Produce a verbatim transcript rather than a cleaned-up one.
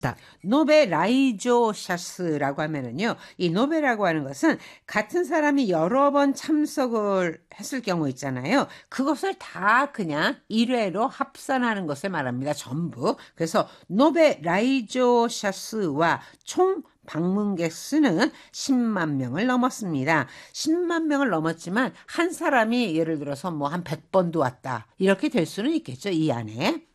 노베라이조샤스라고 하면은요, 이 노베라고 하는 것은 같은 사람이 여러 번 참석을 했을 경우 있잖아요. 그것을 다 그냥 일회로 합산하는 것을 말합니다. 전부. 그래서 노베라이조샤스와 총 방문객 수는 십만 명을 넘었습니다. 십만 명을 넘었지만 한 사람이 예를 들어서 뭐 한 백 번도 왔다. 이렇게 될 수는 있겠죠, 이 안에.